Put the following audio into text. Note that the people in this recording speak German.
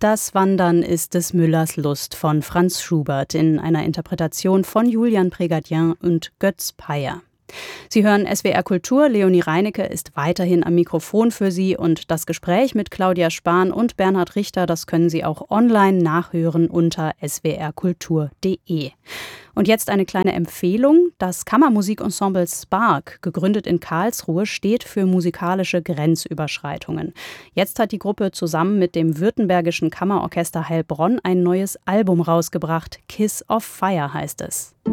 Das Wandern ist des Müllers Lust von Franz Schubert in einer Interpretation von Julian Prégardien und Götz Peyer. Sie hören SWR Kultur. Leonie Reinecke ist weiterhin am Mikrofon für Sie und das Gespräch mit Claudia Spahn und Bernhard Richter, das können Sie auch online nachhören unter swrkultur.de. Und jetzt eine kleine Empfehlung. Das Kammermusikensemble Spark, gegründet in Karlsruhe, steht für musikalische Grenzüberschreitungen. Jetzt hat die Gruppe zusammen mit dem württembergischen Kammerorchester Heilbronn ein neues Album rausgebracht. Kiss of Fire heißt es.